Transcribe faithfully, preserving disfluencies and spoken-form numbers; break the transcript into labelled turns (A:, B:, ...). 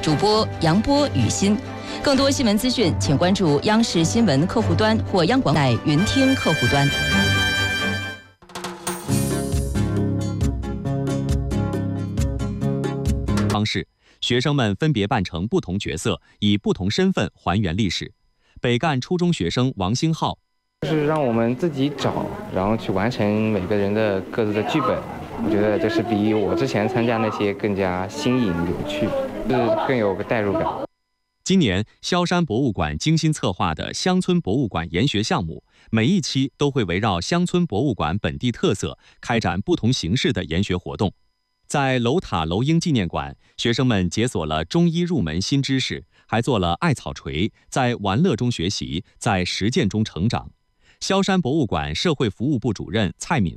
A: 主播杨波、雨欣。更多新闻资讯，请关注央视新闻客户端或央广在云听客户端。
B: 方式，学生们分别扮成不同角色，以不同身份还原历史。北干初中学生王星浩，
C: 就是让我们自己找，然后去完成每个人的各自的剧本。我觉得这是比我之前参加那些更加新颖有趣，是更有个代入感。
B: 今年萧山博物馆精心策划的乡村博物馆研学项目，每一期都会围绕乡村博物馆本地特色，开展不同形式的研学活动。在楼塔楼鹰纪念馆，学生们解锁了中医入门新知识，还做了艾草锤，在玩乐中学习，在实践中成长。萧山博物馆社会服务部主任蔡敏